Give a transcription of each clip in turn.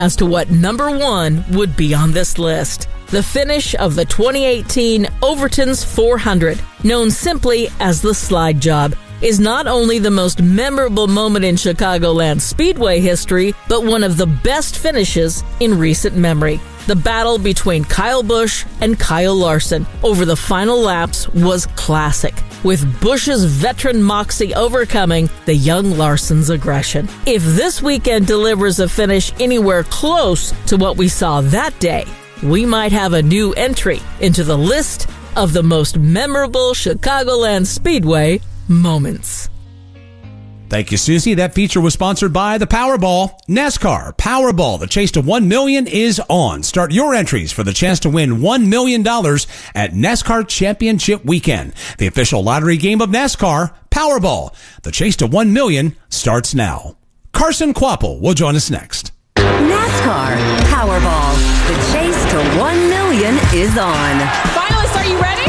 as to what number one would be on this list. The finish of the 2018 Overton's 400, known simply as the slide job, is not only the most memorable moment in Chicagoland Speedway history, but one of the best finishes in recent memory. The battle between Kyle Busch and Kyle Larson over the final laps was classic, with Busch's veteran moxie overcoming the young Larson's aggression. If this weekend delivers a finish anywhere close to what we saw that day, we might have a new entry into the list of the most memorable Chicagoland Speedway moments. Thank you, Susie. That feature was sponsored by the Powerball. NASCAR Powerball. The chase to $1 million is on. Start your entries for the chance to win $1 million at NASCAR Championship Weekend. The official lottery game of NASCAR, Powerball. The chase to $1 million starts now. Carson Kvapil will join us next. NASCAR Powerball. The chase to $1 million is on. Finalists, are you ready?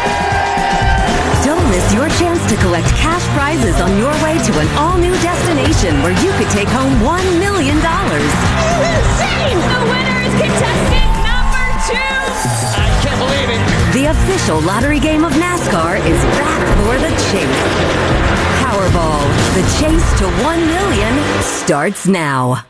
Don't miss your chance to collect cash prizes on your way to an all-new destination where you could take home $1 million. Insane! The winner is contestant number 2! I can't believe it. The official lottery game of NASCAR is back for the chase. Powerball. The chase to $1 million starts now.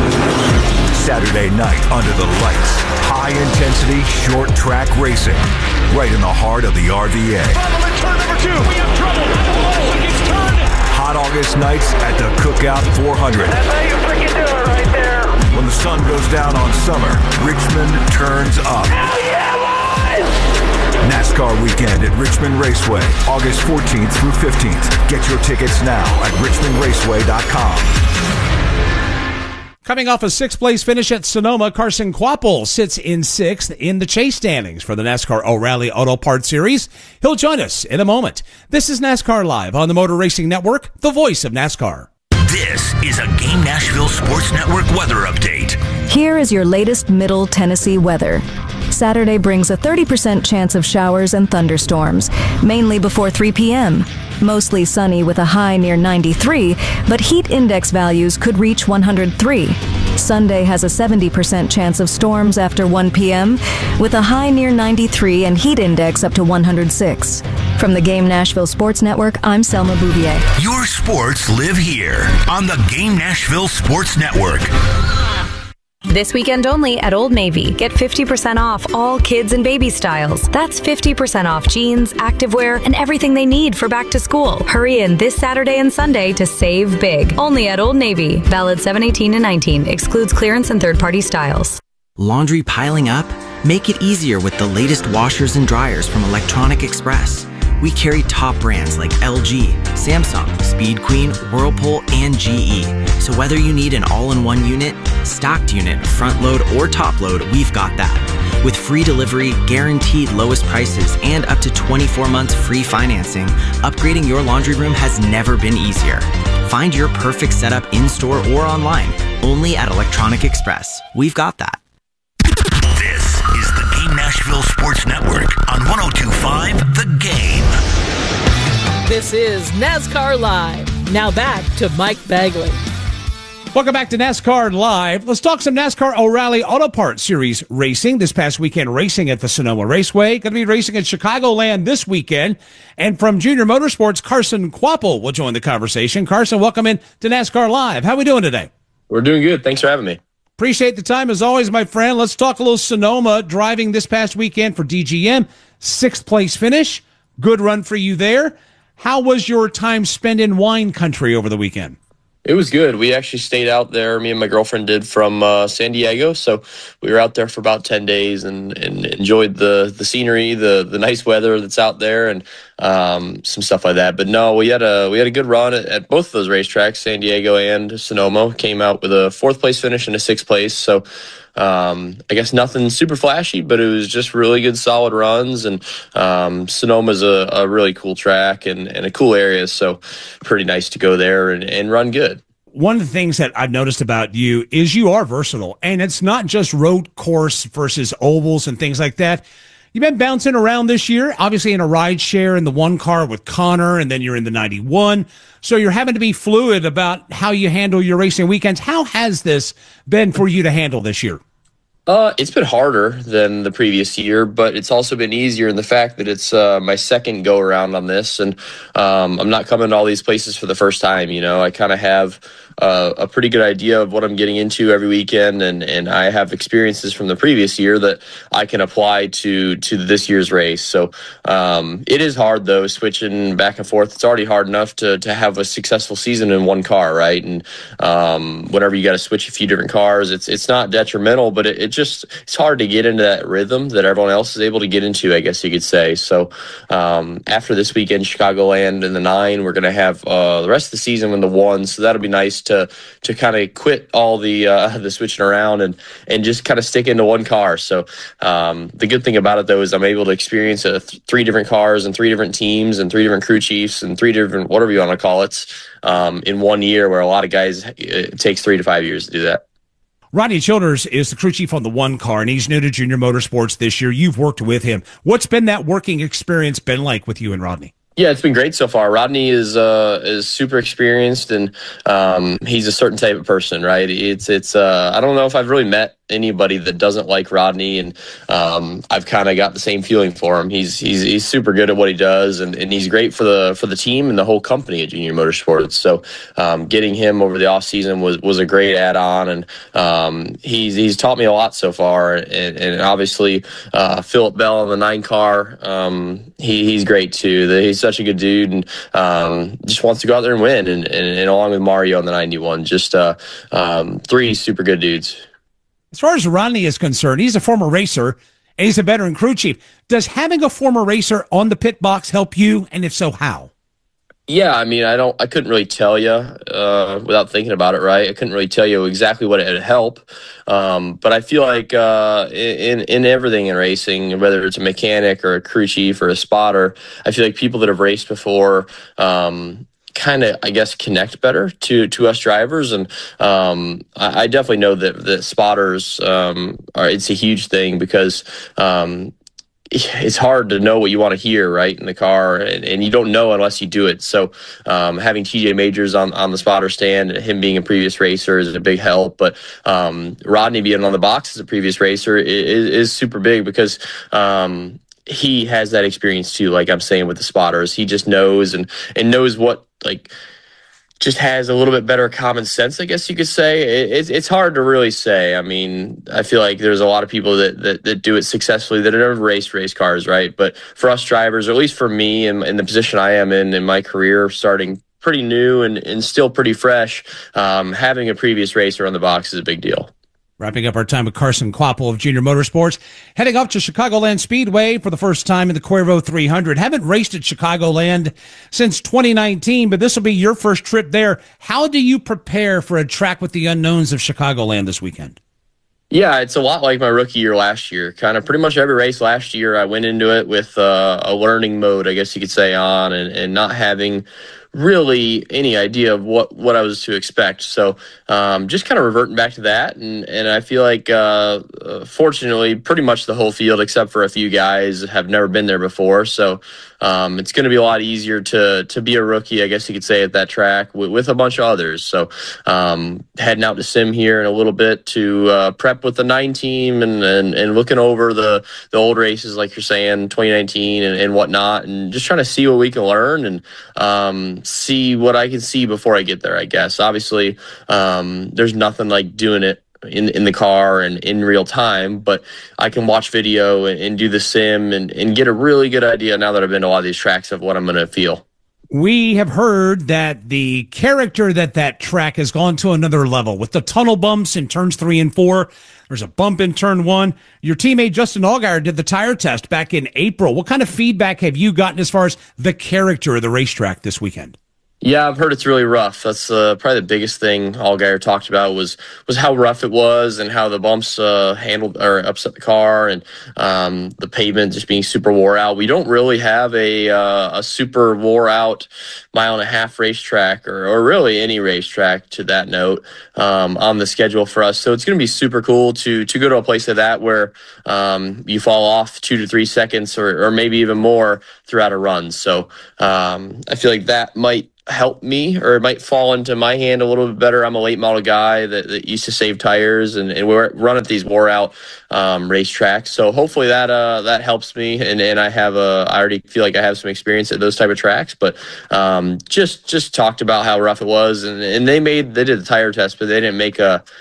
Saturday night under the lights. High-intensity, short-track racing. Right in the heart of the RVA. Turn number 2. We have trouble. Larson gets turned. Hot August nights at the Cookout 400. That's how you freaking do it right there. When the sun goes down on summer, Richmond turns up. Hell yeah, boys! NASCAR weekend at Richmond Raceway, August 14th through 15th. Get your tickets now at richmondraceway.com. Coming off a sixth-place finish at Sonoma, Carson Kvapil sits in sixth in the chase standings for the NASCAR O'Reilly Auto Parts Series. He'll join us in a moment. This is NASCAR Live on the Motor Racing Network, the voice of NASCAR. This is a Game Nashville Sports Network weather update. Here is your latest Middle Tennessee weather. Saturday brings a 30% chance of showers and thunderstorms, mainly before 3 p.m. Mostly sunny with a high near 93, but heat index values could reach 103. Sunday has a 70% chance of storms after 1 p.m., with a high near 93 and heat index up to 106. From the Game Nashville Sports Network, I'm Selma Bouvier. Your sports live here on the Game Nashville Sports Network. This weekend only at Old Navy. Get 50% off all kids and baby styles. That's 50% off jeans, activewear, and everything they need for back to school. Hurry in this Saturday and Sunday to save big. Only at Old Navy. Valid 7/18-19. Excludes clearance and third-party styles. Laundry piling up? Make it easier with the latest washers and dryers from Electronic Express. We carry top brands like LG, Samsung, Speed Queen, Whirlpool, and GE. So whether you need an all-in-one unit, stocked unit, front load, or top load, we've got that. With free delivery, guaranteed lowest prices, and up to 24 months free financing, upgrading your laundry room has never been easier. Find your perfect setup in-store or online, only at Electronic Express. We've got that. This is the Game Nashville Sports Network on 102.5 The Game. This is NASCAR Live. Now back to Mike Bagley. Welcome back to NASCAR Live. Let's talk some NASCAR O'Reilly Auto Parts Series racing. This past weekend, racing at the Sonoma Raceway. Going to be racing at Chicagoland this weekend. And from Junior Motorsports, Carson Kvapil will join the conversation. Carson, welcome in to NASCAR Live. How are we doing today? We're doing good. Thanks for having me. Appreciate the time as always, my friend. Let's talk a little Sonoma driving this past weekend for DGM. Sixth place finish. Good run for you there. How was your time spent in wine country over the weekend? It was good. We actually stayed out there. Me and my girlfriend did from San Diego. So we were out there for about 10 days and enjoyed the scenery, the nice weather that's out there, and some stuff like that. But no, we had a good run at both of those racetracks, San Diego and Sonoma. Came out with a fourth place finish and a sixth place. So I guess nothing super flashy, but it was just really good, solid runs. And Sonoma's a really cool track and a cool area. So pretty nice to go there and run good. One of the things that I've noticed about you is you are versatile, and it's not just road course versus ovals and things like that. You've been bouncing around this year, obviously in a ride share in the one car with Connor, and then you're in the 91. So you're having to be fluid about how you handle your racing weekends. How has this been for you to handle this year? It's been harder than the previous year, but it's also been easier in the fact that it's my second go around on this, and I'm not coming to all these places for the first time. I kind of have a pretty good idea of what I'm getting into every weekend, and I have experiences from the previous year that I can apply to this year's race. So it is hard, though, switching back and forth. It's already hard enough to have a successful season in one car, right? And whenever you got to switch a few different cars, it's not detrimental, but it's hard to get into that rhythm that everyone else is able to get into, I guess you could say. So after this weekend, Chicagoland in the 9, we're going to have the rest of the season in the 1. So that'll be nice to kind of quit all the switching around and just kind of stick into one car. So the good thing about it, though, is I'm able to experience 3 different cars and 3 different teams and 3 different crew chiefs and 3 different whatever you want to call it in 1 year, where a lot of guys, it takes 3 to 5 years to do that. Rodney Childers is the crew chief on the one car, and he's new to Junior Motorsports this year. You've worked with him. What's been that working experience been like with you and Rodney? Yeah, it's been great so far. Rodney is super experienced, and he's a certain type of person, right? It's I don't know if I've really met anybody that doesn't like Rodney, and I've kind of got the same feeling for him. He's super good at what he does, and he's great for the team and the whole company at Junior Motorsports. So getting him over the off season was a great add on, and he's taught me a lot so far. And obviously Philip Bell in the 9 car, he's great too. He's such a good dude, and just wants to go out there and win. And along with Mario in the 91, just 3 super good dudes. As far as Rodney is concerned, he's a former racer, and he's a veteran crew chief. Does having a former racer on the pit box help you, and if so, how? Yeah, I mean, I couldn't really tell you without thinking about it, right? I couldn't really tell you exactly what it would help, but I feel like in everything in racing, whether it's a mechanic or a crew chief or a spotter, I feel like people that have raced before kind of, I guess, connect better to us drivers. And I definitely know that spotters it's a huge thing, because it's hard to know what you want to hear right in the car, and you don't know unless you do it. So having TJ Majors on the spotter stand, him being a previous racer, is a big help. But Rodney being on the box as a previous racer is super big, because he has that experience too, like I'm saying with the spotters. He just knows and knows what, like, just has a little bit better common sense, I guess you could say. It's hard to really say. I mean, I feel like there's a lot of people that do it successfully that have never raced race cars, right? But for us drivers, or at least for me in the position I am in my career, starting pretty new and still pretty fresh, having a previous racer on the box is a big deal. Wrapping up our time with Carson Kvapil of Junior Motorsports, heading up to Chicagoland Speedway for the first time in the Cuervo 300. Haven't raced at Chicagoland since 2019, but this will be your first trip there. How do you prepare for a track with the unknowns of Chicagoland this weekend? Yeah, it's a lot like my rookie year last year. Kind of pretty much every race last year, I went into it with a learning mode, I guess you could say, on, and not having really any idea of what I was to expect. So just kind of reverting back to that. And I feel like, fortunately, pretty much the whole field, except for a few guys, have never been there before. So it's going to be a lot easier to be a rookie, I guess you could say, at that track with a bunch of others. So heading out to sim here in a little bit to prep with the 9 team and looking over the old races, like you're saying, 2019 and whatnot, and just trying to see what we can learn and see what I can see before I get there, I guess. Obviously, there's nothing like doing it in the car and in real time, but I can watch video and do the sim and get a really good idea, now that I've been to a lot of these tracks, of what I'm going to feel. We have heard that the character that track has gone to another level with the tunnel bumps in turns 3 and 4. There's a bump in turn 1. Your teammate Justin Allgaier did the tire test back in April. What kind of feedback have you gotten as far as the character of the racetrack this weekend? Yeah, I've heard it's really rough. That's probably the biggest thing Allgaier talked about was how rough it was and how the bumps handled or upset the car, and the pavement just being super wore out. We don't really have a super wore out 1.5-mile racetrack or really any racetrack to that note on the schedule for us. So it's going to be super cool to go to a place like that where you fall off 2 to 3 seconds or maybe even more throughout a run. So I feel like that might help me, or it might fall into my hand a little bit better. I'm a late model guy that used to save tires and we run at these wore out racetracks. So hopefully that helps me. And I already feel like I have some experience at those type of tracks, but just talked about how rough it was. And they did the tire test, but they didn't make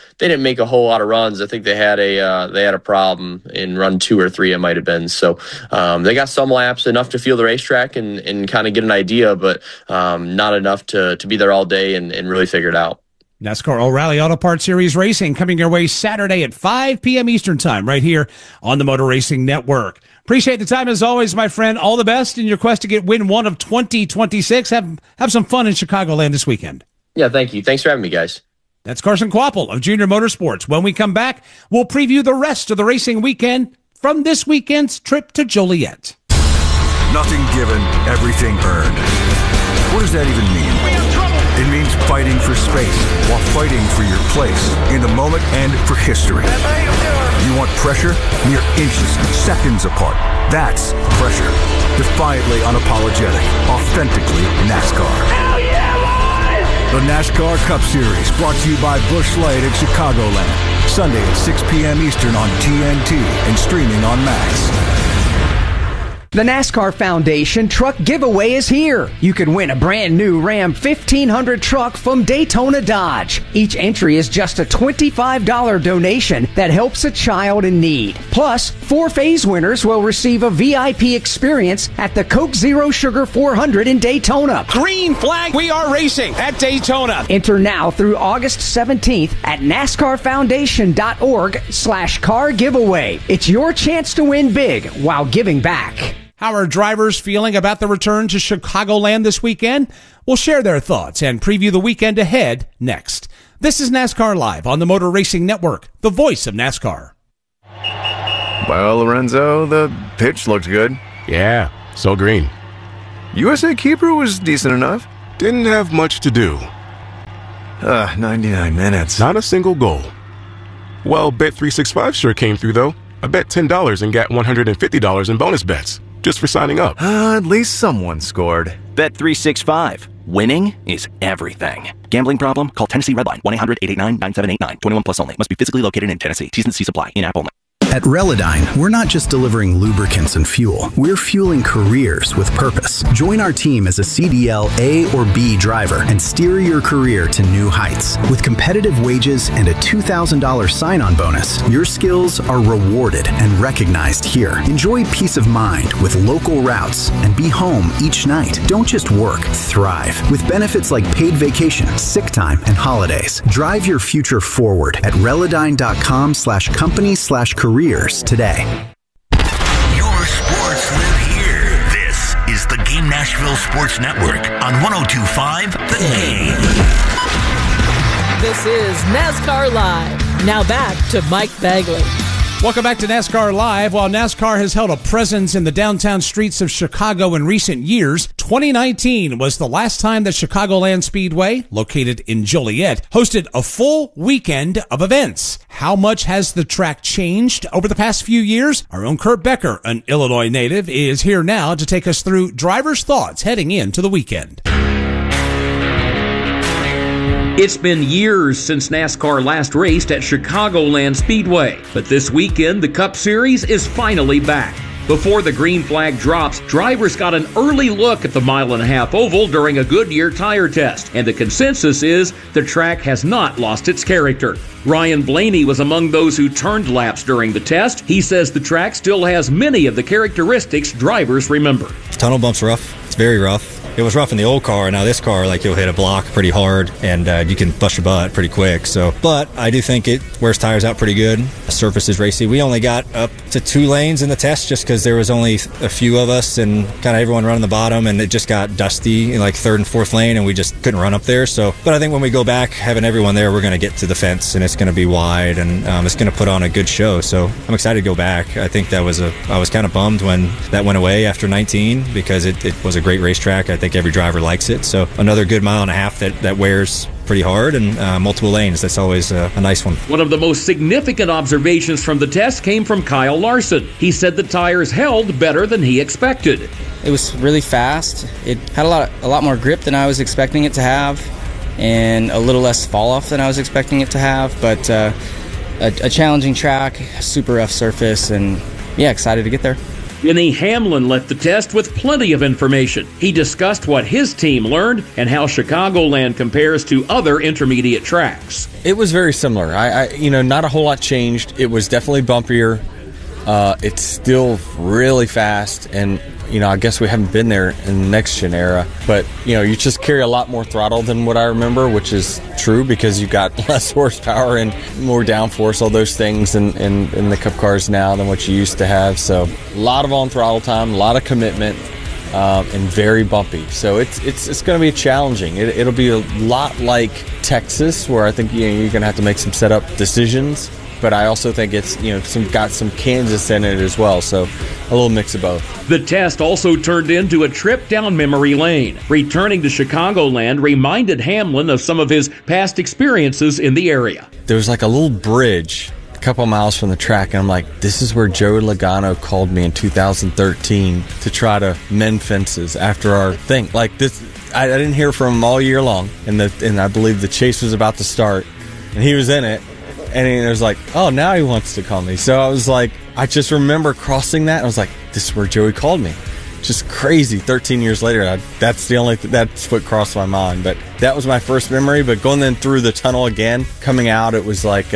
a whole lot of runs. I think they had a problem in run 2 or 3. It might've been. So they got some laps, enough to feel the racetrack and kind of get an idea, but not enough to be there all day and really figure it out. NASCAR O'Reilly Auto Parts Series Racing coming your way Saturday at 5 p.m. Eastern Time right here on the Motor Racing Network. Appreciate the time as always, my friend. All the best in your quest to get win 1 of 2026. Have some fun in Chicagoland this weekend. Yeah, thank you. Thanks for having me, guys. That's Carson Kvapil of Junior Motorsports. When we come back, we'll preview the rest of the racing weekend from this weekend's trip to Joliet. Nothing given, everything earned. What does that even mean? It means fighting for space while fighting for your place in the moment and for history. You want pressure? Mere inches, seconds apart. That's pressure. Defiantly unapologetic. Authentically NASCAR. Hell yeah, boys! The NASCAR Cup Series brought to you by Busch Light in Chicagoland. Sunday at 6 p.m. Eastern on TNT and streaming on Max. The NASCAR Foundation Truck Giveaway is here. You can win a brand new Ram 1500 truck from Daytona Dodge. Each entry is just a $25 donation that helps a child in need. Plus, 4 phase winners will receive a VIP experience at the Coke Zero Sugar 400 in Daytona. Green flag, we are racing at Daytona. Enter now through August 17th at NASCARFoundation.org/car giveaway. It's your chance to win big while giving back. How are drivers feeling about the return to Chicagoland this weekend? We'll share their thoughts and preview the weekend ahead next. This is NASCAR Live on the Motor Racing Network, the voice of NASCAR. Well, Lorenzo, the pitch looked good. Yeah, so green. USA Keeper was decent enough. Didn't have much to do. 99 minutes. Not a single goal. Well, Bet365 sure came through, though. I bet $10 and got $150 in bonus bets. Just for signing up. At least someone scored. Bet365. Winning is everything. Gambling problem? Call Tennessee Redline 1-800-889-9789. 21 plus only. Must be physically located in Tennessee. T's and C's apply. In-app only. At Relodyne, we're not just delivering lubricants and fuel. We're fueling careers with purpose. Join our team as a CDL A or B driver and steer your career to new heights. With competitive wages and a $2,000 sign-on bonus, your skills are rewarded and recognized here. Enjoy peace of mind with local routes and be home each night. Don't just work, thrive. With benefits like paid vacation, sick time, and holidays. Drive your future forward at Relodyne.com/company/careers today. Your sports live here. This is the Game Nashville Sports Network on 102.5 The Game. This is NASCAR Live. Now back to Mike Bagley. Welcome back to NASCAR Live. While NASCAR has held a presence in the downtown streets of Chicago in recent years, 2019 was the last time that Chicagoland Speedway, located in Joliet, hosted a full weekend of events. How much has the track changed over the past few years? Our own Kurt Becker, an Illinois native, is here now to take us through drivers' thoughts heading into the weekend. It's been years since NASCAR last raced at Chicagoland Speedway, but this weekend the Cup Series is finally back. Before the green flag drops, drivers got an early look at the 1.5-mile oval during a Goodyear tire test, and the consensus is the track has not lost its character. Ryan Blaney was among those who turned laps during the test. He says the track still has many of the characteristics drivers remember. Tunnel bump's rough. It's very rough. it was rough in the old car. Now this car, like, you'll hit a block pretty hard, and you can bust your butt pretty quick. So, but I do think it wears tires out pretty good. The surface is racy. We only got up to 2 lanes in the test just because there was only a few of us and kind of everyone running the bottom, and it just got dusty in like 3rd and 4th lane, and we just couldn't run up there. So, but I think when we go back, having everyone there, we're going to get to the fence, and it's going to be wide, and it's going to put on a good show. So I'm excited to go back. I think I was kind of bummed when that went away after 19 because it was a great racetrack. I think every driver likes it. So another good mile and a half that wears pretty hard, and multiple lanes. That's always a nice one. One of the most significant observations from the test came from Kyle Larson. He said the tires held better than he expected. It was really fast. It had a lot more grip than I was expecting it to have, and a little less fall off than I was expecting it to have. But a challenging track, super rough surface, and yeah, excited to get there. Denny Hamlin left the test with plenty of information. He discussed what his team learned and how Chicagoland compares to other intermediate tracks. It was very similar. Not a whole lot changed. It was definitely bumpier. It's still really fast, and I guess we haven't been there in the next-gen era. But, you just carry a lot more throttle than what I remember, which is true because you've got less horsepower and more downforce, all those things in the Cup cars now than what you used to have. So a lot of on-throttle time, a lot of commitment, and very bumpy. So it's going to be challenging. It'll be a lot like Texas, where I think you're going to have to make some setup decisions. But I also think it's got some Kansas in it as well, so a little mix of both. The test also turned into a trip down memory lane. Returning to Chicagoland reminded Hamlin of some of his past experiences in the area. There was like a little bridge a couple miles from the track, and I'm like, this is where Joey Logano called me in 2013 to try to mend fences after our thing. Like this, I didn't hear from him all year long, and I believe the chase was about to start, and he was in it. And it was like, oh, now he wants to call me. So I was like, I just remember crossing that. And I was like, this is where Joey called me. Just crazy. 13 years later, that's what crossed my mind. But that was my first memory. But going then through the tunnel again, coming out, it was like,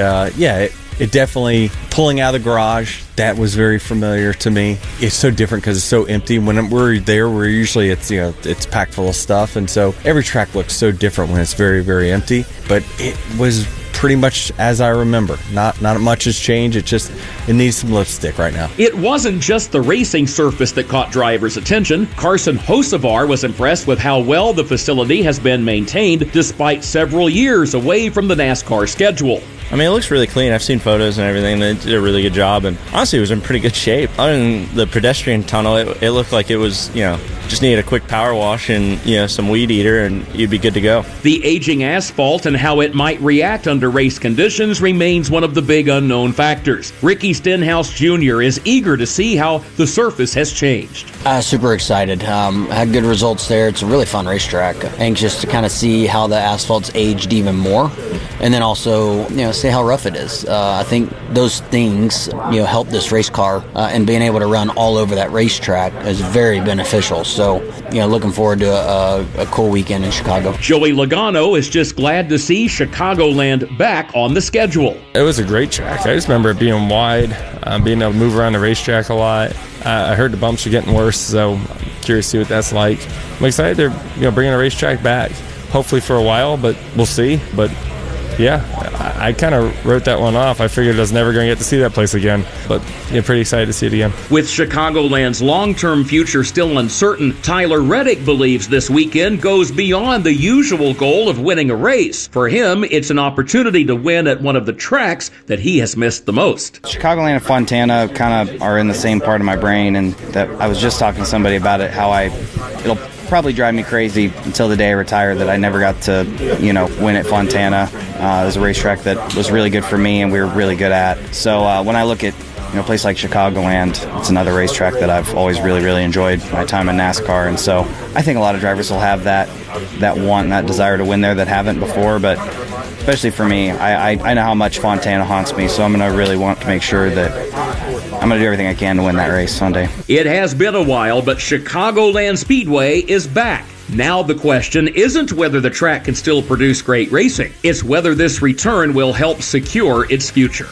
it definitely, pulling out of the garage, that was very familiar to me. It's so different because it's so empty. When we're there, we're usually, it's packed full of stuff. And so every track looks so different when it's very, very empty. But it was pretty much as I remember. Not much has changed. It needs some lipstick right now. It wasn't just the racing surface that caught drivers' attention. Carson Hocevar was impressed with how well the facility has been maintained despite several years away from the NASCAR schedule. I mean, it looks really clean. I've seen photos and everything. They did a really good job, and honestly, it was in pretty good shape. Other than the pedestrian tunnel, it looked like it was, just needed a quick power wash and, some weed eater, and you'd be good to go. The aging asphalt and how it might react under race conditions remains one of the big unknown factors. Ricky Stenhouse Jr. is eager to see how the surface has changed. Super excited. Had good results there. It's a really fun racetrack. Anxious to kind of see how the asphalt's aged even more, and then also, see how rough it is. I think those things, help this race car, and being able to run all over that racetrack is very beneficial. So, looking forward to a cool weekend in Chicago. Joey Logano is just glad to see Chicagoland back on the schedule. It was a great track. I just remember it being wide, being able to move around the racetrack a lot. I heard the bumps are getting worse, so I'm curious to see what that's like. I'm excited they're bringing a racetrack back, hopefully for a while, but we'll see. But yeah, I kind of wrote that one off. I figured I was never going to get to see that place again, but pretty excited to see it again. With Chicagoland's long-term future still uncertain, Tyler Reddick believes this weekend goes beyond the usual goal of winning a race. For him, it's an opportunity to win at one of the tracks that he has missed the most. Chicagoland and Fontana kind of are in the same part of my brain, and that I was just talking to somebody about it, how it'll probably drive me crazy until the day I retire that I never got to, win at Fontana. It was a racetrack that was really good for me and we were really good at. So when I look at a place like Chicagoland, it's another racetrack that I've always really, really enjoyed my time in NASCAR. And so I think a lot of drivers will have that want and that desire to win there that haven't before. But especially for me, I know how much Fontana haunts me, so I'm going to really want to make sure that I'm going to do everything I can to win that race Sunday. It has been a while, but Chicagoland Speedway is back. Now the question isn't whether the track can still produce great racing. It's whether this return will help secure its future.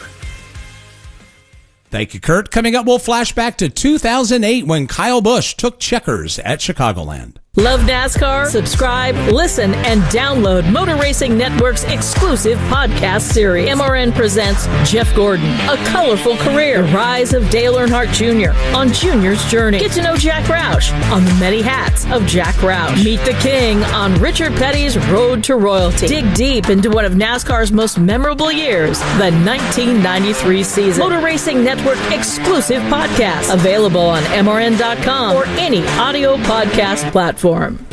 Thank you, Kurt. Coming up, we'll flash back to 2008 when Kyle Busch took checkers at Chicagoland. Love NASCAR? Subscribe, listen, and download Motor Racing Network's exclusive podcast series. MRN presents Jeff Gordon, A Colorful Career, The Rise of Dale Earnhardt Jr. on Junior's Journey. Get to know Jack Roush on the many hats of Jack Roush. Meet the King on Richard Petty's Road to Royalty. Dig deep into one of NASCAR's most memorable years, the 1993 season. Motor Racing Network exclusive podcast. Available on MRN.com or any audio podcast platform.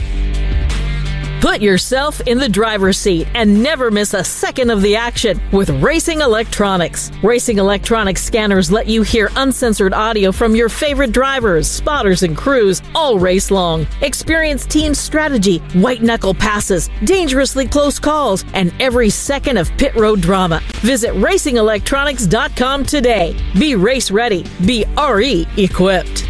Put yourself in the driver's seat and never miss a second of the action with Racing Electronics. Racing Electronics scanners let you hear uncensored audio from your favorite drivers, spotters, and crews all race long. Experience team strategy, white-knuckle passes, dangerously close calls, and every second of pit road drama. Visit RacingElectronics.com today. Be race ready. Be RE equipped.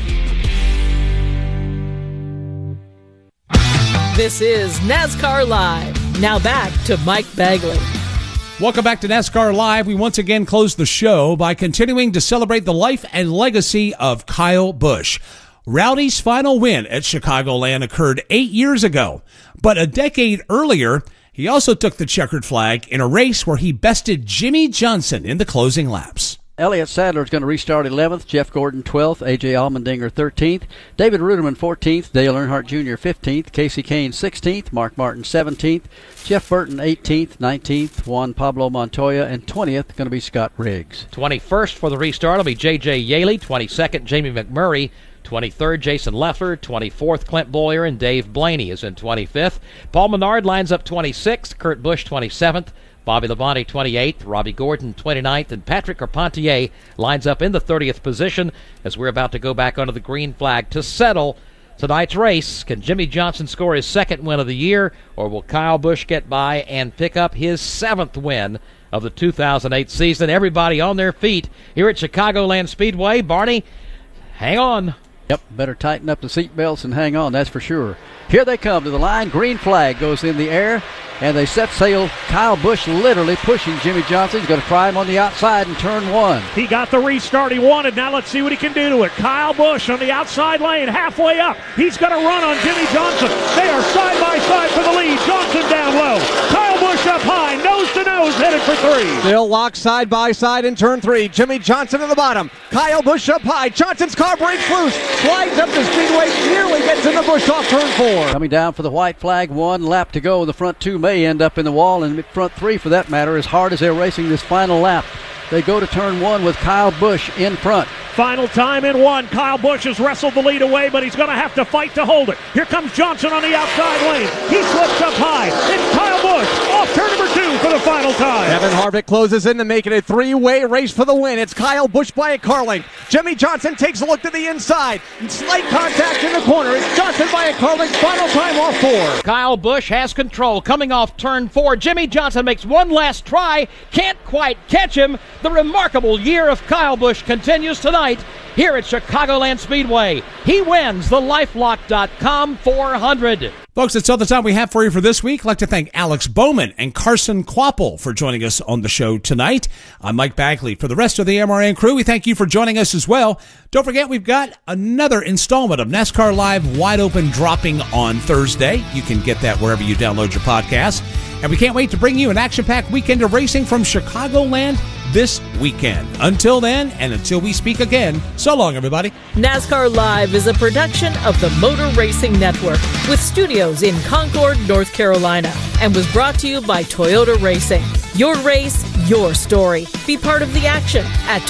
This is NASCAR Live. Now back to Mike Bagley. Welcome back to NASCAR Live. We once again close the show by continuing to celebrate the life and legacy of Kyle Busch. Rowdy's final win at Chicagoland occurred 8 years ago, but a decade earlier, he also took the checkered flag in a race where he bested Jimmie Johnson in the closing laps. Elliott Sadler is going to restart 11th, Jeff Gordon 12th, A.J. Allmendinger 13th, David Ruderman 14th, Dale Earnhardt Jr. 15th, Casey Kane 16th, Mark Martin 17th, Jeff Burton 18th, 19th, Juan Pablo Montoya, and 20th going to be Scott Riggs. 21st for the restart will be J.J. Yaley, 22nd Jamie McMurray, 23rd Jason Leffler, 24th Clint Bowyer, and Dave Blaney is in 25th. Paul Menard lines up 26th, Kurt Busch 27th, Bobby Labonte 28th, Robbie Gordon 29th, and Patrick Carpentier lines up in the 30th position as we're about to go back under the green flag to settle tonight's race. Can Jimmie Johnson score his second win of the year, or will Kyle Busch get by and pick up his seventh win of the 2008 season? Everybody on their feet here at Chicagoland Speedway. Barney, hang on. Yep, better tighten up the seat belts and hang on, that's for sure. Here they come to the line. Green flag goes in the air, and they set sail. Kyle Busch literally pushing Jimmie Johnson. He's going to try him on the outside in turn one. He got the restart he wanted. Now let's see what he can do to it. Kyle Busch on the outside lane, halfway up. He's going to run on Jimmie Johnson. They are side by side for the lead. Johnson down low. Kyle Busch up high, nose to nose, headed for three. Still locked side by side in turn three. Jimmie Johnson at the bottom. Kyle Busch up high. Johnson's car breaks loose. Slides up the speedway. Nearly gets in the bush off turn four. Coming down for the white flag. 1 lap to go. The front two may end up in the wall, and front three, for that matter, as hard as they're racing this final lap. They go to turn one with Kyle Busch in front. Final time in one. Kyle Busch has wrestled the lead away, but he's going to have to fight to hold it. Here comes Johnson on the outside lane. He slips up high. It's Kyle Busch off turn number 2 for the final time. Kevin Harvick closes in to make it a three-way race for the win. It's Kyle Busch by a car length. Jimmie Johnson takes a look to the inside. Slight contact in the corner. It's Johnson by a car length. Final time off 4. Kyle Busch has control coming off turn 4. Jimmie Johnson makes one last try. Can't quite catch him. The remarkable year of Kyle Busch continues tonight here at Chicagoland Speedway. He wins the LifeLock.com 400. Folks, that's all the time we have for you for this week. I'd like to thank Alex Bowman and Carson Kvapil for joining us on the show tonight. I'm Mike Bagley. For the rest of the MRN crew, we thank you for joining us as well. Don't forget, we've got another installment of NASCAR Live Wide Open dropping on Thursday. You can get that wherever you download your podcast. And we can't wait to bring you an action-packed weekend of racing from Chicagoland this weekend. Until then, and until we speak again, so long, everybody. NASCAR Live is a production of the Motor Racing Network with studios in Concord, North Carolina, and was brought to you by Toyota Racing. Your race, your story. Be part of the action at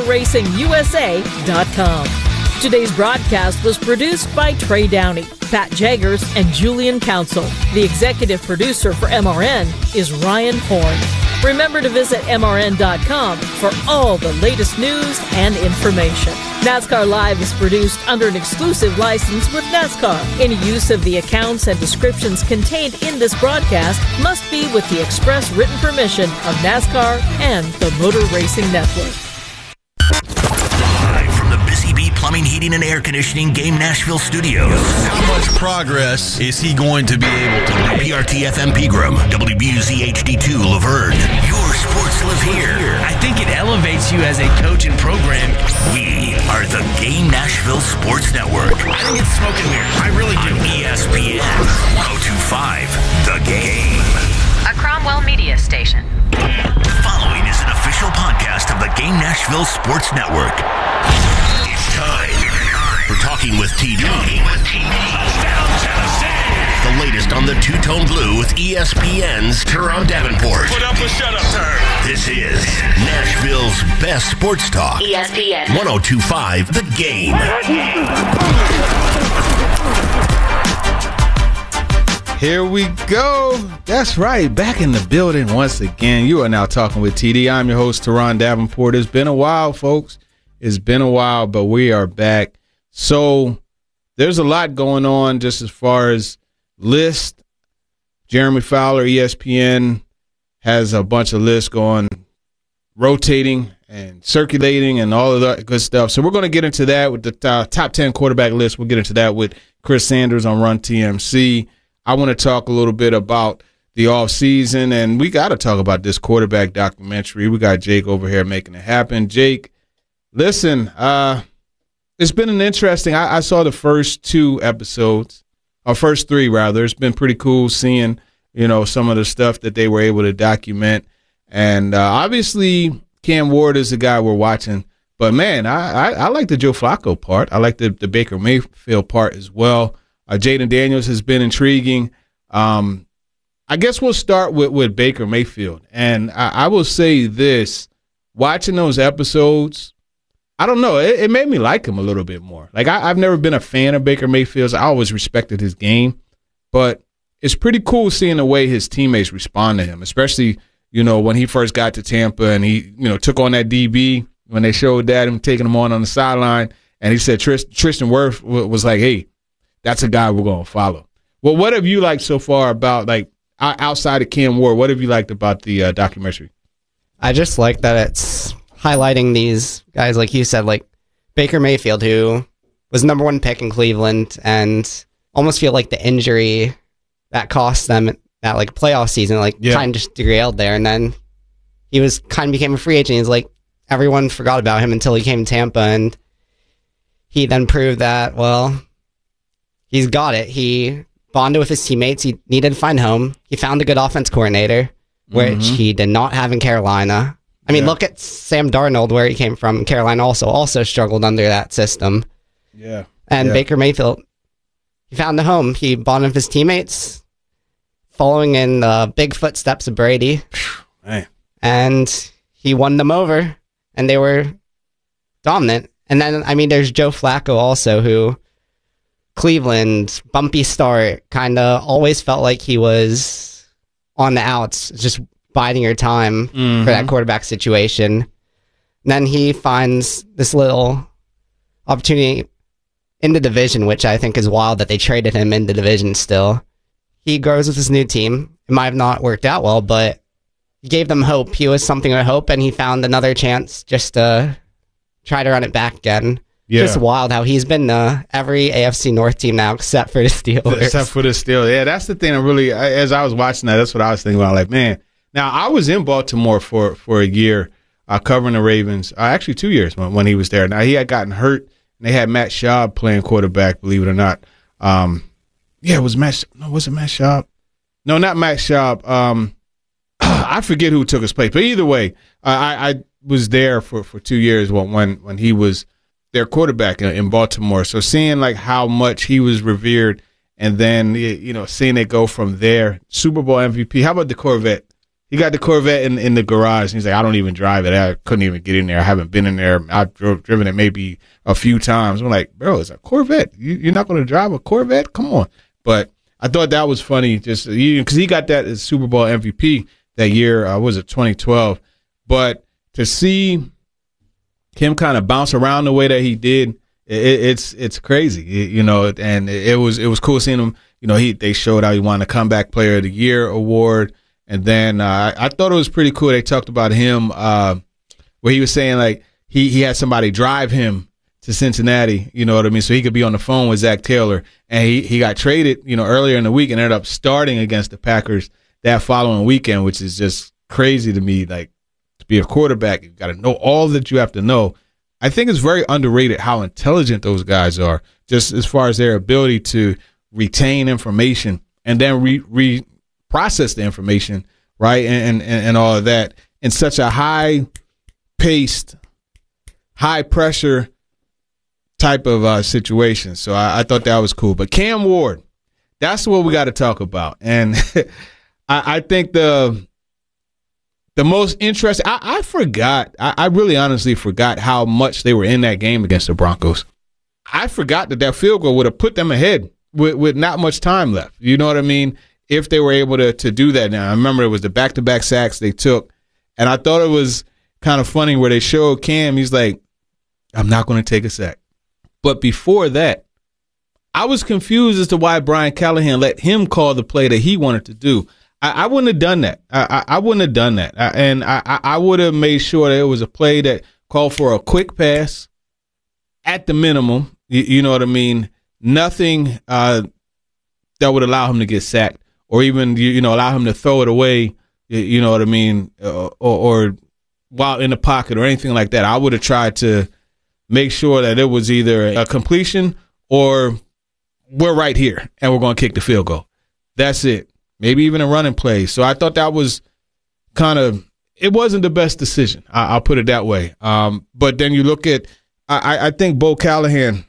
ToyotaRacingUSA.com. Today's broadcast was produced by Trey Downey, Pat Jaggers, and Julian Council. The executive producer for MRN is Ryan Horn. Remember to visit MRN.com for all the latest news and information. NASCAR Live is produced under an exclusive license with NASCAR. Any use of the accounts and descriptions contained in this broadcast must be with the express written permission of NASCAR and the Motor Racing Network. Live from the Busy Bee Plumbing, Heating, and Air Conditioning Game Nashville Studios. How much progress is he going to be able to make? PRT FM Pegram, WBUZ HD2 Laverne. Your sports live here. I think it elevates you as a coach and program. We are the Game Nashville Sports Network. I think it's smoking weird. I really do. On ESPN 102.5 The Game. A Cromwell Media Station. The following is an official podcast of the Game Nashville Sports Network. It's time for Talking with TD. Touchdown, Tennessee! The latest on the two-tone blue with ESPN's Teron Davenport. Put up a shut-up turn. This is Nashville's best sports talk. ESPN 102.5 The Game. Here we go. That's right. Back in the building once again. You are now talking with TD. I'm your host, Teron Davenport. It's been a while, folks. It's been a while, but we are back. So there's a lot going on just as far as list. Jeremy Fowler, ESPN, has a bunch of lists going, rotating and circulating and all of that good stuff. So we're going to get into that with the top 10 quarterback list. We'll get into that with Chris Sanders on Run TMC. I want to talk a little bit about the offseason, and we got to talk about this quarterback documentary. We got Jake over here making it happen. Jake, listen, it's been an interesting – I saw the first two episodes, or first three, rather. It's been pretty cool seeing, some of the stuff that they were able to document. And obviously Cam Ward is the guy we're watching. But, man, I like the Joe Flacco part. I like the Baker Mayfield part as well. Jaden Daniels has been intriguing. I guess we'll start with Baker Mayfield. And I will say this, watching those episodes, I don't know, it made me like him a little bit more. Like, I've never been a fan of Baker Mayfield's. I always respected his game. But it's pretty cool seeing the way his teammates respond to him, especially, when he first got to Tampa and he, took on that DB when they showed that, him taking him on the sideline. And he said Tristan Wirth was like, hey, that's a guy we're going to follow. Well, what have you liked so far about, like, outside of Cam Ward, what have you liked about the documentary? I just like that it's highlighting these guys, like you said, like Baker Mayfield, who was number one pick in Cleveland, and almost feel like the injury that cost them that, like, playoff season, kind of just derailed there. And then he became a free agent. He's like, everyone forgot about him until he came to Tampa, and he then proved that, well, he's got it. He bonded with his teammates. He needed to find home. He found a good offense coordinator, which he did not have in Carolina. I mean, look at Sam Darnold, where he came from. Carolina also struggled under that system. Yeah. And Baker Mayfield, he found a home. He bonded with his teammates, following in the big footsteps of Brady. Man. And he won them over, and they were dominant. And then, I mean, there's Joe Flacco also, who Cleveland, bumpy start, kind of always felt like he was on the outs, just biding your time for that quarterback situation. And then he finds this little opportunity in the division, which I think is wild that they traded him in the division still. He grows with his new team. It might have not worked out well, but he gave them hope. He was something of hope, and he found another chance just to try to run it back again. Yeah. Just wild how he's been every AFC North team now except for the Steelers. Except for the Steelers. Yeah, that's the thing. As I was watching that, that's what I was thinking about. Like, man, now I was in Baltimore for a year covering the Ravens. Actually, 2 years when he was there. Now, he had gotten hurt, and they had Matt Schaub playing quarterback, believe it or not. Was it Matt Schaub? No, not Matt Schaub. I forget who took his place. But either way, I was there for 2 years when he was their quarterback in Baltimore. So seeing like how much he was revered, and then seeing it go from there. Super Bowl MVP. How about the Corvette? He got the Corvette in the garage. And he's like, I don't even drive it. I couldn't even get in there. I haven't been in there. I've driven it maybe a few times. I'm like, bro, it's a Corvette. You're not going to drive a Corvette? Come on. But I thought that was funny, just because he got that as Super Bowl MVP that year. Was it 2012? But to see him kind of bounce around the way that he did, it's crazy, and it was cool seeing him. They showed how he won the Comeback Player of the Year award, and then I thought it was pretty cool. They talked about him where he was saying like he had somebody drive him to Cincinnati, you know what I mean, so he could be on the phone with Zach Taylor, and he got traded, earlier in the week and ended up starting against the Packers that following weekend, which is just crazy to me. Like, to be a quarterback, you've got to know all that you have to know. I think it's very underrated how intelligent those guys are, just as far as their ability to retain information and then process the information, right, and all of that in such a high-paced, high-pressure type of situation. So I thought that was cool. But Cam Ward, that's what we got to talk about. And I think the most interesting, I forgot, I really honestly forgot how much they were in that game against the Broncos. I forgot that field goal would have put them ahead with not much time left. You know what I mean? If they were able to do that now. I remember it was the back-to-back sacks they took, and I thought it was kind of funny where they showed Cam, he's like, I'm not going to take a sack. But before that, I was confused as to why Brian Callahan let him call the play that he wanted to do. I wouldn't have done that. I wouldn't have done that. And I would have made sure that it was a play that called for a quick pass at the minimum. You know what I mean? Nothing that would allow him to get sacked or even, allow him to throw it away, you know what I mean, or while in the pocket or anything like that. I would have tried to make sure that it was either a completion or we're right here and we're going to kick the field goal. That's it. Maybe even a running play. So I thought that was it wasn't the best decision. I'll put it that way. But then you look at, I think Bo Callahan,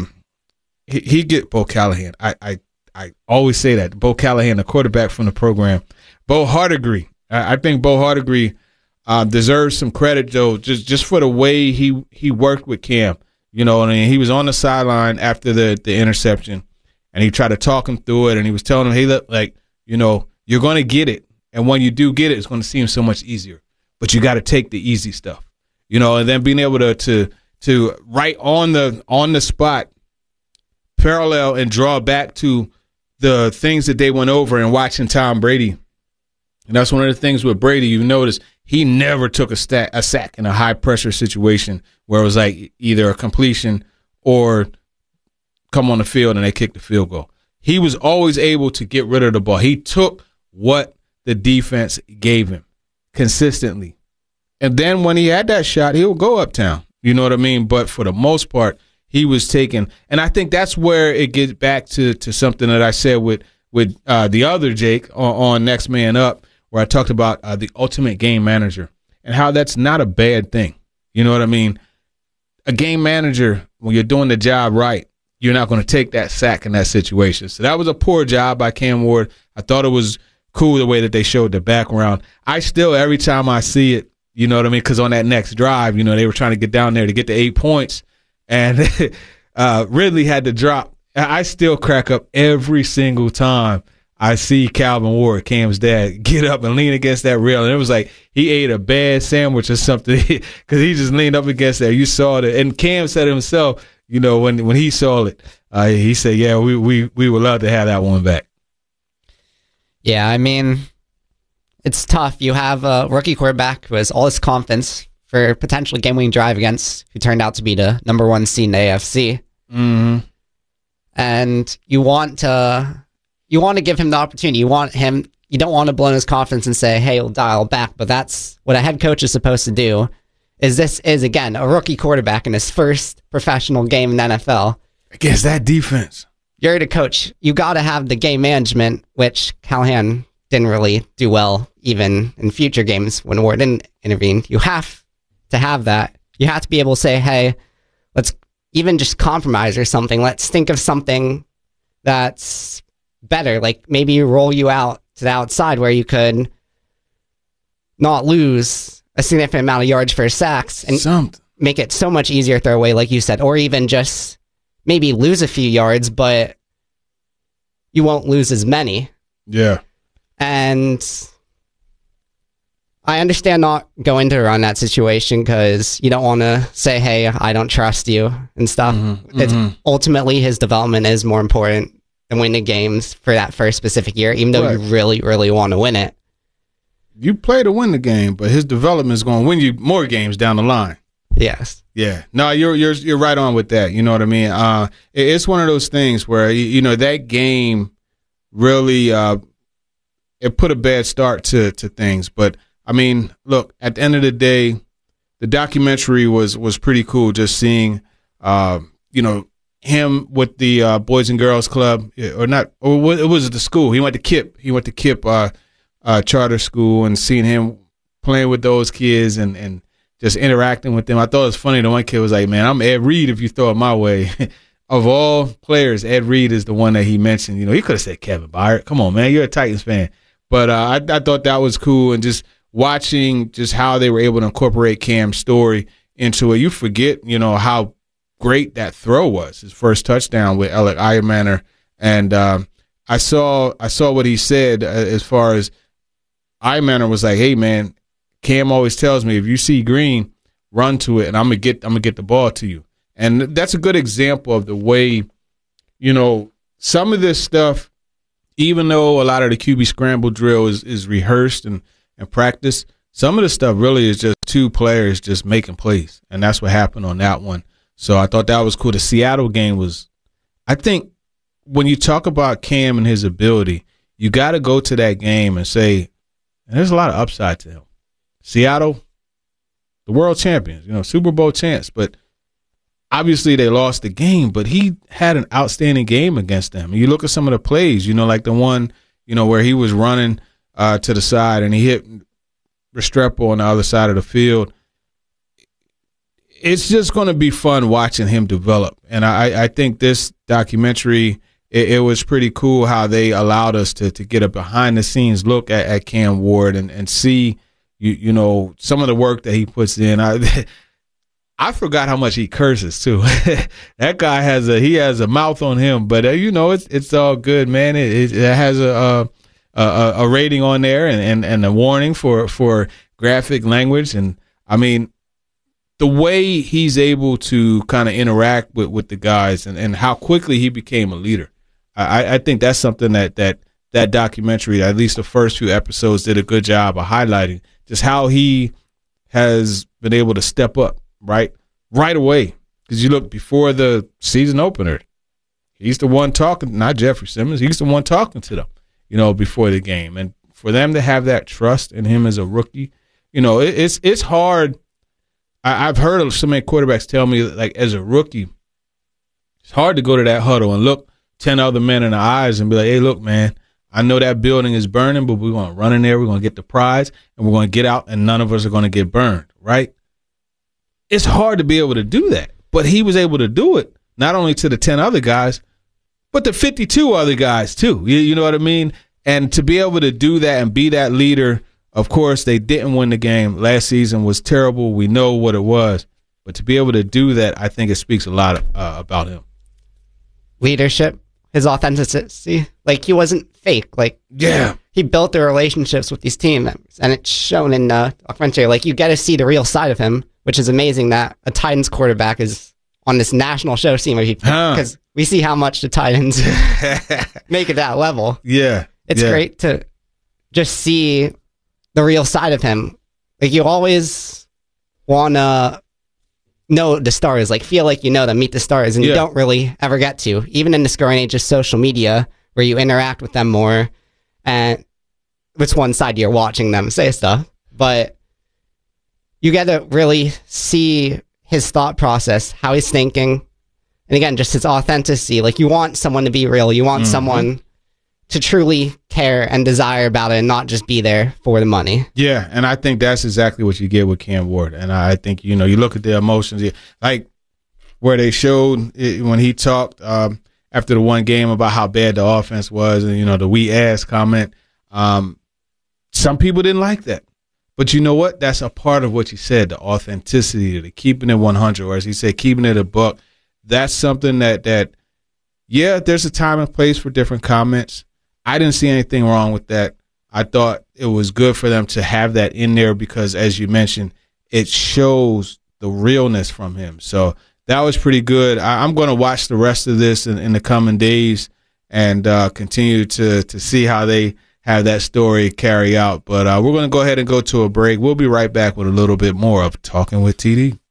Bo Callahan. I always say that. Bo Callahan, the quarterback from the program. Bo Hardegree. I think Bo Hardegree deserves some credit, though, just for the way he worked with Cam. You know, and he was on the sideline after the interception, and he tried to talk him through it, and he was telling him, hey, look, like, you're going to get it, and when you do get it, it's going to seem so much easier. But you got to take the easy stuff, and then being able to right on the spot parallel and draw back to the things that they went over and watching Tom Brady. And that's one of the things with Brady, you notice he never took a sack in a high-pressure situation where it was like either a completion or come on the field and they kick the field goal. He was always able to get rid of the ball. He took what the defense gave him consistently. And then when he had that shot, he'll go uptown. You know what I mean? But for the most part, he was taking, and I think that's where it gets back to something that I said with the other Jake on Next Man Up, where I talked about the ultimate game manager and how that's not a bad thing. You know what I mean? A game manager, when you're doing the job right, you're not going to take that sack in that situation. So that was a poor job by Cam Ward. I thought it was cool the way that they showed the background. I still, every time I see it, you know what I mean? Because on that next drive, they were trying to get down there to get the 8 points. And Ridley had to drop. I still crack up every single time I see Calvin Ward, Cam's dad, get up and lean against that rail. And it was like he ate a bad sandwich or something because he just leaned up against that. You saw it. And Cam said himself, when he saw it, he said, yeah, we would love to have that one back. Yeah, I mean, it's tough. You have a rookie quarterback who has all his confidence for a potential game-winning drive against who turned out to be the number 1 seed in the AFC. Mm-hmm. And you want to give him the opportunity. You don't want to blow his confidence and say, hey, we'll dial back. But that's what a head coach is supposed to do. This is, again, a rookie quarterback in his first professional game in the NFL. Against that defense. You're the coach. You got to have the game management, which Callahan didn't really do well, even in future games when Ward didn't intervene. You have to have that. You have to be able to say, hey, let's even just compromise or something. Let's think of something that's better. Like maybe roll you out to the outside where you could not lose a significant amount of yards for sacks and make it so much easier to throw away, like you said, or even just maybe lose a few yards, but you won't lose as many. Yeah. And I understand not going to run that situation because you don't want to say, hey, I don't trust you and stuff. Ultimately, his development is more important than winning games for that first specific year, even though you really, really want to win it. You play to win the game, but his development is going to win you more games down the line. Yes. Yeah. No, you're right on with that. You know what I mean? It's one of those things where, that game really it put a bad start to things. But I mean, look, at the end of the day, the documentary was pretty cool. Just seeing, him with the Boys and Girls Club, it was the school. He went to KIPP. He went to KIPP charter school, and seeing him playing with those kids and just interacting with them. I thought it was funny. The one kid was like, "Man, I'm Ed Reed if you throw it my way." Of all players, Ed Reed is the one that he mentioned. He could have said Kevin Byard. Come on, man, you're a Titans fan. But I thought that was cool, and just watching just how they were able to incorporate Cam's story into it. You forget, how great that throw was, his first touchdown with Alec Eiermanner. And I saw what he said as far as Eiermanner was like, "Hey, man, Cam always tells me if you see green, run to it, and I'm gonna get the ball to you." And that's a good example of the way, some of this stuff, even though a lot of the QB scramble drill is rehearsed and practiced, some of the stuff really is just two players just making plays. And that's what happened on that one. So I thought that was cool. The Seattle game was, I think, when you talk about Cam and his ability, you got to go to that game and say, and there's a lot of upside to him. Seattle, the world champions, Super Bowl chance, but obviously they lost the game, but he had an outstanding game against them. And you look at some of the plays, like the one, where he was running to the side and he hit Restrepo on the other side of the field. It's just going to be fun watching him develop. And I think this documentary, it was pretty cool how they allowed us to get a behind-the-scenes look at Cam Ward and see, some of the work that he puts in. I forgot how much he curses too. That guy has a mouth on him, but it's all good, man. It has a rating on there and a warning for graphic language, and I mean the way he's able to kind of interact with the guys and how quickly he became a leader. I think that's something that documentary, at least the first few episodes, did a good job of highlighting, just how he has been able to step up right away. Because you look before the season opener, he's the one talking, not Jeffrey Simmons. He's the one talking to them, before the game. And for them to have that trust in him as a rookie, it's hard. I've heard of so many quarterbacks tell me, like, as a rookie, it's hard to go to that huddle and look 10 other men in the eyes and be like, "Hey, look, man, I know that building is burning, but we're going to run in there, we're going to get the prize, and we're going to get out, and none of us are going to get burned," right? It's hard to be able to do that. But he was able to do it, not only to the 10 other guys, but the 52 other guys too. You know what I mean? And to be able to do that and be that leader, of course, they didn't win the game. Last season was terrible. We know what it was. But to be able to do that, I think it speaks a lot about him. Leadership, his authenticity. Like, he wasn't fake. Like, yeah, he built the relationships with these team members, and it's shown in documentary. Like, you get to see the real side of him, which is amazing that a Titans quarterback is on this national show scene where because we see how much the Titans make at that level. Yeah. It's great to just see the real side of him. Like, you always want to know the stars, like, feel like them, meet the stars, and you don't really ever get to, even in this growing age of social media where you interact with them more, and it's one side you're watching them say stuff, but you get to really see his thought process, how he's thinking, and again, just his authenticity. Like, you want someone to be real, you want someone to truly care and desire about it and not just be there for the money. Yeah, and I think that's exactly what you get with Cam Ward. And I think, you look at the emotions, like where they showed it, when he talked after the one game about how bad the offense was and, the "we ass" comment. Some people didn't like that. But you know what? That's a part of what you said, the authenticity, the keeping it 100, or as he said, keeping it a buck. That's something that there's a time and place for different comments. I didn't see anything wrong with that. I thought it was good for them to have that in there because, as you mentioned, it shows the realness from him. So that was pretty good. I'm going to watch the rest of this in the coming days and continue to see how they have that story carry out. But we're going to go ahead and go to a break. We'll be right back with a little bit more of Talking with TD.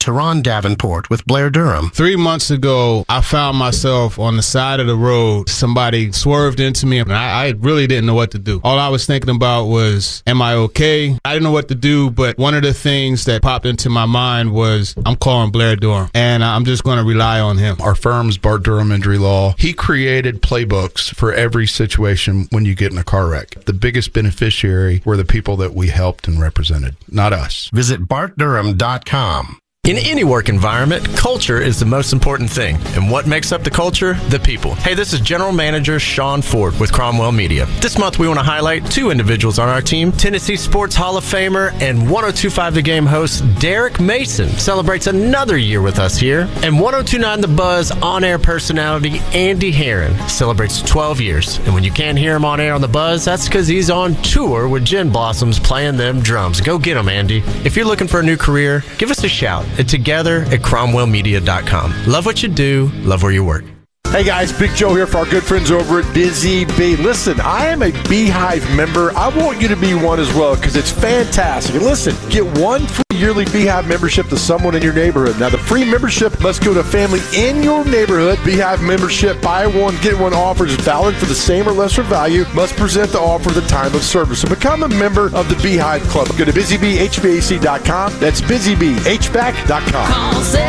Teron Davenport with Blair Durham. 3 months ago, I found myself on the side of the road. Somebody swerved into me, and I really didn't know what to do. All I was thinking about was, am I okay? I didn't know what to do, but one of the things that popped into my mind was, I'm calling Blair Durham, and I'm just going to rely on him. Our firm's Bart Durham Injury Law. He created playbooks for every situation when you get in a car wreck. The biggest beneficiary were the people that we helped and represented, not us. Visit BartDurham.com. In any work environment, culture is the most important thing. And what makes up the culture? The people. Hey, this is General Manager Sean Ford with Cromwell Media. This month we want to highlight two individuals on our team. Tennessee Sports Hall of Famer and 102.5 The Game host Derek Mason celebrates another year with us here. And 102.9 The Buzz on-air personality Andy Herron celebrates 12 years. And when you can't hear him on air on The Buzz, that's because he's on tour with Gin Blossoms playing them drums. Go get him, Andy. If you're looking for a new career, give us a shout. Together at CromwellMedia.com. Love what you do, love where you work. Hey guys, Big Joe here for our good friends over at Busy Bee. Listen, I am a Beehive member. I want you to be one as well because it's fantastic. And listen, get one free yearly Beehive membership to someone in your neighborhood. Now, the free membership must go to a family in your neighborhood. Beehive membership, buy one, get one offer is valid for the same or lesser value. Must present the offer at the time of service. So become a member of the Beehive Club. Go to BusyBeeHVAC.com. That's BusyBeeHVAC.com. Call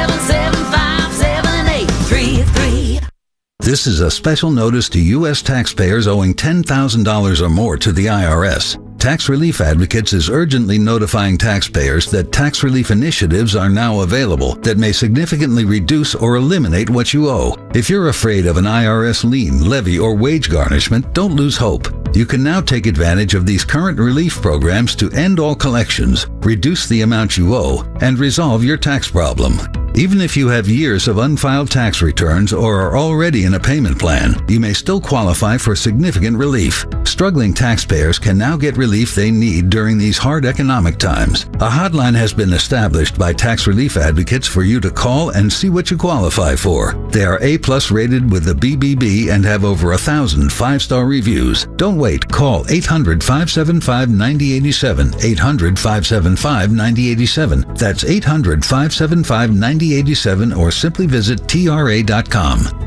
775-7833. This is a special notice to U.S. taxpayers owing $10,000 or more to the IRS. Tax Relief Advocates is urgently notifying taxpayers that tax relief initiatives are now available that may significantly reduce or eliminate what you owe. If you're afraid of an IRS lien, levy, or wage garnishment, don't lose hope. You can now take advantage of these current relief programs to end all collections, reduce the amount you owe, and resolve your tax problem. Even if you have years of unfiled tax returns or are already in a payment plan, you may still qualify for significant relief. Struggling taxpayers can now get relief they need during these hard economic times. A hotline has been established by Tax Relief Advocates for you to call and see what you qualify for. They are A+ rated with the BBB and have over 1,000 5-star reviews. Don't wait. Call 800-575-9087. 800-575-9087. That's 800-575-9087 or simply visit TRA.com.